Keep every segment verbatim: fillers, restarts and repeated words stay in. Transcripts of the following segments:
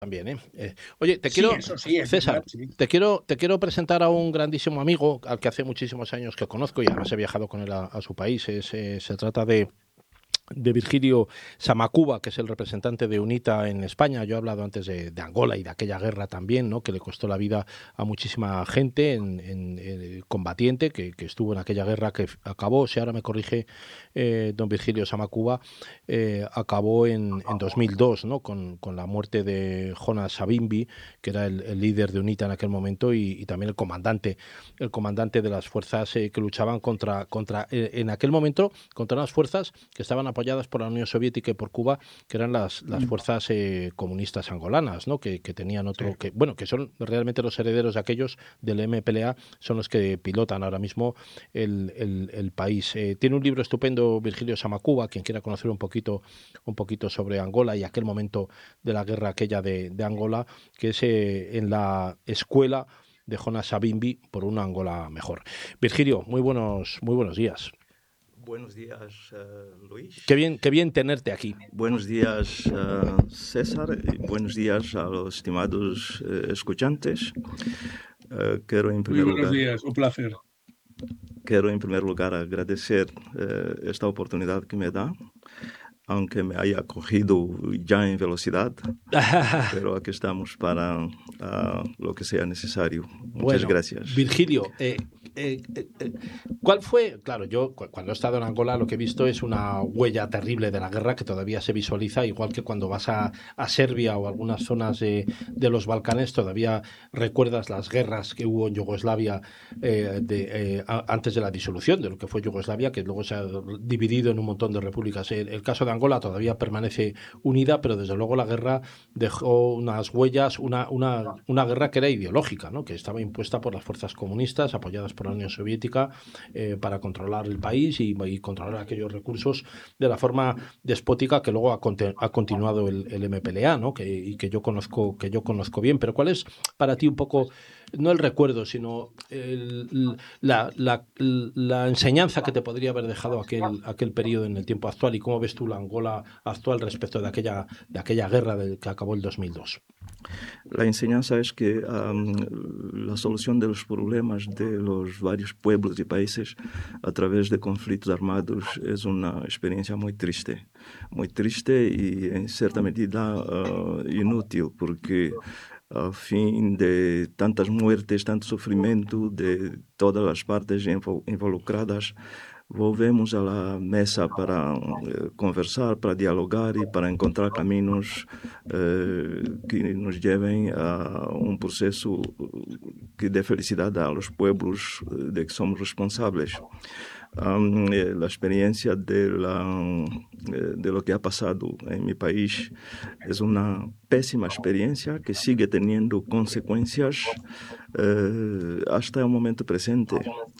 También, ¿eh? Eh, Oye, te Sí, quiero, eso sí, es César, verdad, sí. te quiero, te quiero presentar a un grandísimo amigo al que hace muchísimos años que conozco y además he viajado con él a, a su país. Es, eh, se trata de de Virgilio Samacuba, que es el representante de UNITA en España. Yo he hablado antes de, de Angola y de aquella guerra también, ¿no? Que le costó la vida a muchísima gente en, en, en combatiente que, que estuvo en aquella guerra que acabó, si ahora me corrige eh, don Virgilio Samacuba, eh, acabó en, en dos mil dos, ¿no? Con, con la muerte de Jonas Savimbi, que era el, el líder de UNITA en aquel momento y, y también el comandante, el comandante de las fuerzas eh, que luchaban contra, contra eh, en aquel momento, contra unas fuerzas que estaban apoyadas por la Unión Soviética y por Cuba, que eran las, las Mm, fuerzas eh, comunistas angolanas, ¿no? Que, que tenían sí. otro, que bueno, que son realmente los herederos de aquellos del M P L A, son los que pilotan ahora mismo el, el, el país. Eh, tiene un libro estupendo, Virgilio Samacuba, quien quiera conocer un poquito, un poquito sobre Angola y aquel momento de la guerra aquella de, de Angola, que es eh, en la escuela de Jonas Savimbi por una Angola mejor. Virgilio, muy buenos, muy buenos días. Buenos días, uh, Luis. Qué bien, qué bien tenerte aquí. Buenos días, uh, César. Y buenos días a los estimados uh, escuchantes. Uh, quiero en Muy primer buenos lugar, días, un placer. quiero en primer lugar agradecer uh, esta oportunidad que me da, aunque me haya cogido ya en velocidad, pero aquí estamos para uh, lo que sea necesario. Muchas Bueno, gracias. Virgilio, eh, eh, eh, ¿cuál fue? Claro, yo cu- cuando he estado en Angola lo que he visto es una huella terrible de la guerra que todavía se visualiza, igual que cuando vas a, a Serbia o algunas zonas de, de los Balcanes, todavía recuerdas las guerras que hubo en Yugoslavia eh, de, eh, a- antes de la disolución de lo que fue Yugoslavia, que luego se ha dividido en un montón de repúblicas. El, el caso de Angola todavía permanece unida, pero desde luego la guerra dejó unas huellas, una, una, una guerra que era ideológica, ¿no? Que estaba impuesta por las fuerzas comunistas apoyadas por la Unión Soviética eh, para controlar el país y, y, controlar aquellos recursos de la forma despótica que luego ha, ha continuado el, el M P L A, ¿no? Que, y que yo conozco que yo conozco bien. Pero ¿cuál es para ti un poco, no el recuerdo, sino el, la, la, la enseñanza que te podría haber dejado aquel, aquel periodo en el tiempo actual y cómo ves tú la Angola actual respecto de aquella, de aquella guerra del que acabó el dos mil dos? La enseñanza es que um, la solución de los problemas de los varios pueblos y países a través de conflictos armados es una experiencia muy triste, muy triste y en cierta medida uh, inútil, porque a fin de tantas muertes, tanto sufrimiento de todas las partes involucradas, volvemos a la mesa para eh, conversar, para dialogar y para encontrar caminos eh, que nos lleven a un proceso que dé felicidad a los pueblos de que somos responsables. Um, eh, la experiencia de, la, eh, de lo que ha pasado en mi país es una pésima experiencia que sigue teniendo consecuencias eh, hasta el momento presente.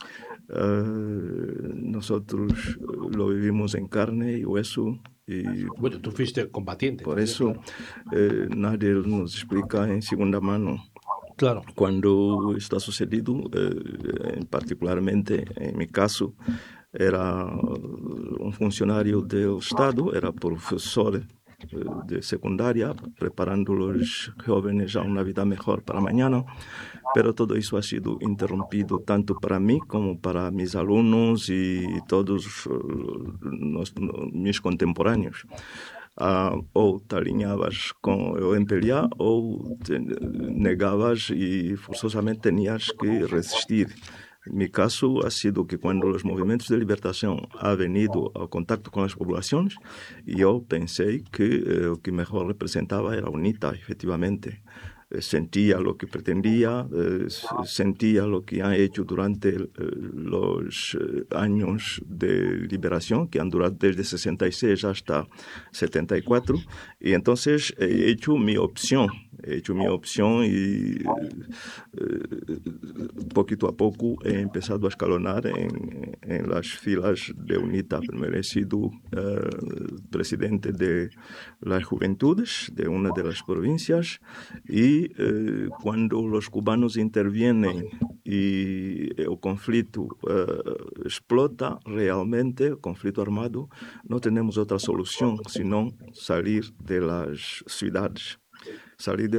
Uh, nosotros lo vivimos en carne y hueso y bueno, tú fuiste combatiente por también, eso claro. eh, nadie nos explica en segunda mano. Claro. Cuando está sucedido, eh, particularmente en mi caso, era un funcionario del Estado, era profesor de secundaria, preparando los jóvenes a una vida mejor para mañana, pero todo eso ha sido interrumpido tanto para mí como para mis alumnos y todos los, mis contemporáneos. Uh, ou te alinhavas com o M P L A ou te negavas e forçosamente tinhas que resistir. Mi caso ha sido que cuando los movimientos de liberación han venido al contacto con las poblaciones, yo pensé que eh, lo que mejor representaba era UNITA, efectivamente. Eh, sentía lo que pretendía, eh, sentía lo que han hecho durante eh, los eh, años de liberación, que han durado desde sesenta y seis hasta setenta y cuatro, y entonces he hecho mi opción, he hecho mi opción y eh, poquito a poco he empezado a escalonar en, en las filas de UNITA. Primero he sido eh, presidente de las juventudes de una de las provincias y eh, cuando los cubanos intervienen y el conflicto eh, explota realmente, el conflicto armado, no tenemos otra solución sino salir de las ciudades. Salí de